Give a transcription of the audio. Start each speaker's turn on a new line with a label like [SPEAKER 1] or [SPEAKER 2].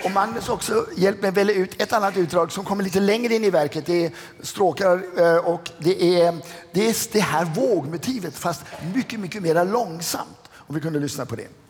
[SPEAKER 1] Och Magnus också hjälpt mig välja ut ett annat utdrag som kommer lite längre in i verket. Det är stråkar och det är det här vågmotivet fast mycket, mycket mer långsamt. Om vi kunde lyssna på det.